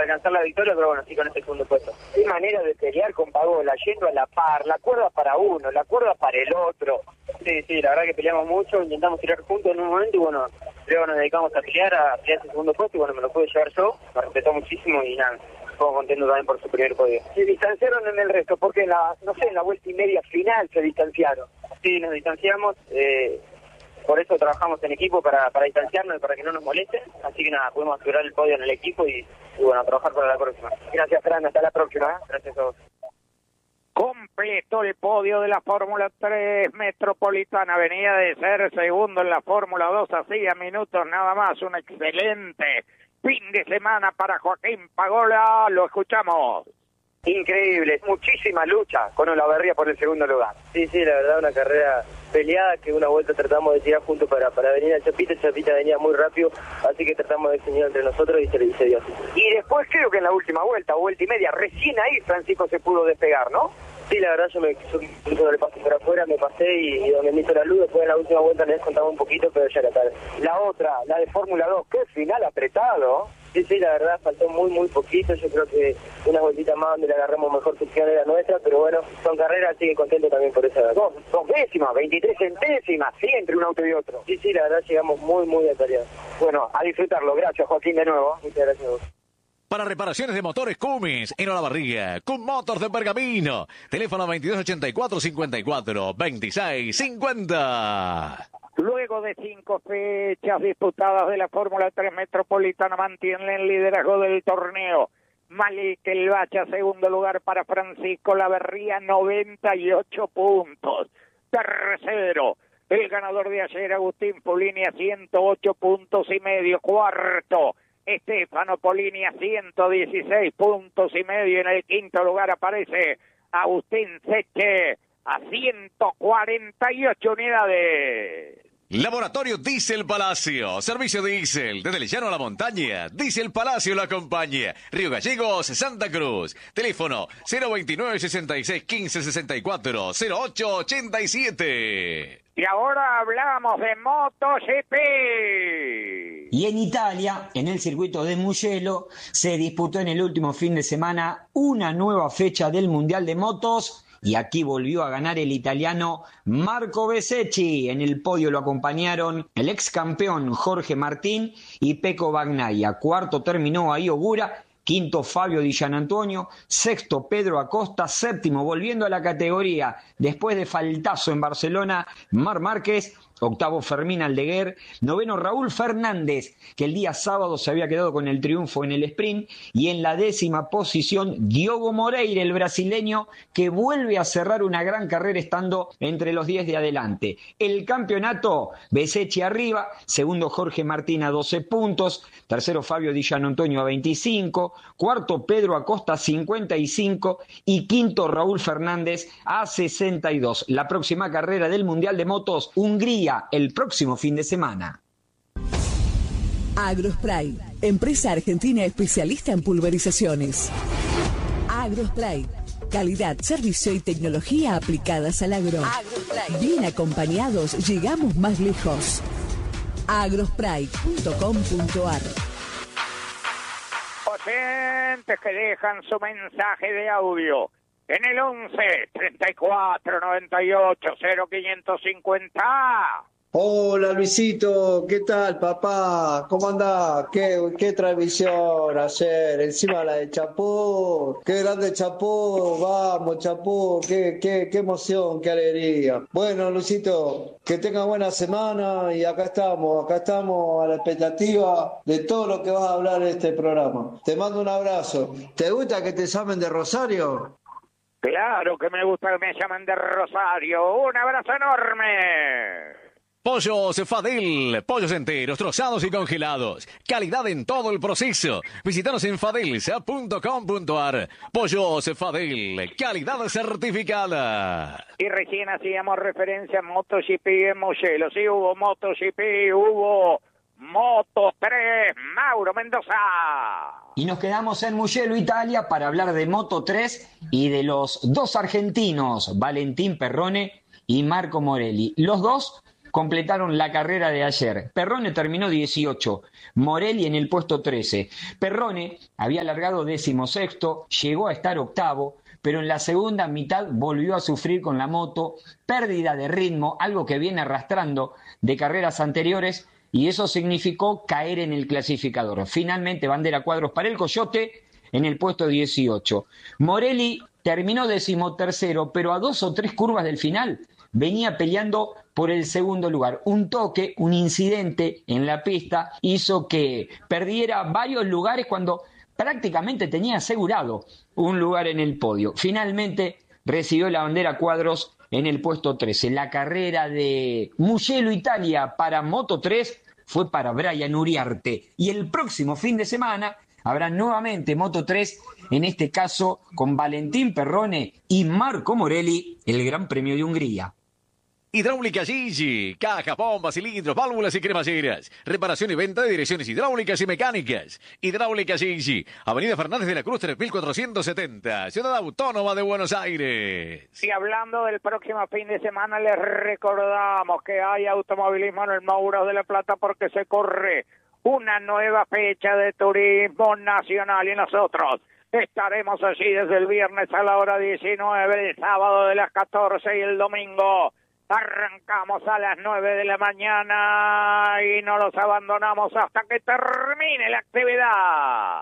para alcanzar la victoria, pero bueno, sí con este segundo puesto. Qué manera de pelear con Pagola, yendo a la par, la cuerda para uno, la cuerda para el otro. Sí, la verdad que peleamos mucho, intentamos tirar juntos en un momento y bueno, luego nos dedicamos a pelear ese segundo puesto y bueno, me lo pude llevar yo, me respetó muchísimo y nada, estuvo contento también por su primer podio. Se distanciaron en el resto, porque en la vuelta y media final se distanciaron. Sí, nos distanciamos, por eso trabajamos en equipo para distanciarnos y para que no nos molesten, así que nada, pudimos asegurar el podio en el equipo y bueno, a trabajar para la próxima. Gracias, Fran, hasta la próxima. Gracias a vos. Completó el podio de la Fórmula 3 Metropolitana, venía de ser segundo en la Fórmula 2, hacía minutos nada más, un excelente fin de semana para Joaquín Pagola, lo escuchamos. Increíble, muchísima lucha con Olavarría por el segundo lugar. Sí, la verdad una carrera peleada que una vuelta tratamos de tirar juntos para venir al Chapita, el Chapita venía muy rápido, así que tratamos de definir entre nosotros y se dio así. Y después creo que en la última vuelta y media, recién ahí Francisco se pudo despegar, ¿no? Sí, la verdad yo le pasé por afuera, me pasé y donde me hizo la luz, después en la última vuelta les contaba un poquito, pero ya era tarde. La otra, la de Fórmula 2, qué final apretado. Sí, la verdad faltó muy poquito, yo creo que unas vueltitas más donde le agarramos mejor sección era nuestra, pero bueno, son carreras, así que contento también por esa. Dos décimas, 23 centésimas, sí, entre un auto y otro. Sí, la verdad llegamos muy atareados. Bueno, a disfrutarlo, gracias Joaquín de nuevo. Muchas gracias a vos. Para reparaciones de motores Cummins en Olavarría, Cum Motors de Pergamino. Teléfono 2284-54-2650. Luego de 5 fechas disputadas de la Fórmula 3 Metropolitana, mantiene el liderazgo del torneo. Malik El Bacha, segundo lugar para Francisco Olavarría, 98 puntos. Tercero, el ganador de ayer, Agustín Polini, a 108 puntos y medio. Cuarto, Estefano Polini, a 116 puntos y medio. En el quinto lugar aparece Agustín Seche, a 148 unidades. Laboratorio Diesel Palacio, servicio diésel, desde el llano a la montaña, Diesel Palacio lo acompaña, Río Gallegos, Santa Cruz, teléfono 029-66-1564-0887. Y ahora hablamos de MotoGP. Y en Italia, en el circuito de Mugello, se disputó en el último fin de semana una nueva fecha del Mundial de Motos. Y aquí volvió a ganar el italiano Marco Bezzecchi. En el podio lo acompañaron el ex campeón Jorge Martín y Pecco Bagnaia. Cuarto terminó Ahí Ogura. Quinto Fabio Di Gianantonio, sexto Pedro Acosta, séptimo volviendo a la categoría después de faltazo en Barcelona, Marc Márquez, octavo Fermín Aldeguer, noveno Raúl Fernández, que el día sábado se había quedado con el triunfo en el sprint, y en la 10ª posición Diogo Moreira, el brasileño, que vuelve a cerrar una gran carrera estando entre los 10 de adelante. El campeonato, Bezzecchi arriba, segundo Jorge Martín a 12 puntos, tercero Fabio Di Gianantonio a 25, cuarto Pedro Acosta a 55 y quinto Raúl Fernández a 62. La próxima carrera del Mundial de Motos, Hungría, el próximo fin de semana. Agrospray, empresa argentina especialista en pulverizaciones. Agrospray, calidad, servicio y tecnología aplicadas al agro. Bien acompañados, llegamos más lejos. agrospray.com.ar. Oyentes que dejan su mensaje de audio en el 11 34 98 0550. Hola Luisito, ¿qué tal papá? ¿Cómo andás? ¿Qué transmisión ayer? Encima la de Chapó, qué grande Chapó, vamos Chapó, qué emoción, qué alegría. Bueno Luisito, que tenga buena semana y acá estamos a la expectativa de todo lo que vas a hablar en este programa. Te mando un abrazo. ¿Te gusta que te llamen de Rosario? Claro que me gusta que me llamen de Rosario. Un abrazo enorme. Pollos Fadel, pollos enteros, trozados y congelados. Calidad en todo el proceso. Visítanos en fadelsa.com.ar. Pollos Fadel, calidad certificada. Y recién hacíamos referencia a MotoGP en Mugello. Sí, hubo MotoGP, hubo Moto 3, Mauro Mendoza. Y nos quedamos en Mugello, Italia, para hablar de Moto 3 y de los dos argentinos, Valentín Perrone y Marco Morelli. Los dos completaron la carrera de ayer. Perrone terminó 18, Morelli en el puesto 13. Perrone había largado 16º, llegó a estar octavo, pero en la segunda mitad volvió a sufrir con la moto, pérdida de ritmo, algo que viene arrastrando de carreras anteriores, y eso significó caer en el clasificador. Finalmente, bandera cuadros para el Coyote en el puesto 18. Morelli terminó 13º, pero a 2 o 3 curvas del final venía peleando por el segundo lugar. Un toque, un incidente en la pista hizo que perdiera varios lugares cuando prácticamente tenía asegurado un lugar en el podio. Finalmente recibió la bandera cuadros en el puesto 13. La carrera de Mugello Italia para Moto 3 fue para Brian Uriarte. Y el próximo fin de semana habrá nuevamente Moto 3, en este caso con Valentín Perrone y Marco Morelli, el Gran Premio de Hungría. Hidráulica Gigi, caja, bombas, cilindros, válvulas y cremalleras. Reparación y venta de direcciones hidráulicas y mecánicas. Hidráulica Gigi, Avenida Fernández de la Cruz 3470, Ciudad Autónoma de Buenos Aires. Y hablando del próximo fin de semana, les recordamos que hay automovilismo en el Moura de la Plata porque se corre una nueva fecha de turismo nacional y nosotros estaremos allí desde el viernes a la hora 19, el sábado de las 14 y el domingo arrancamos a las 9 de la mañana y no los abandonamos hasta que termine la actividad.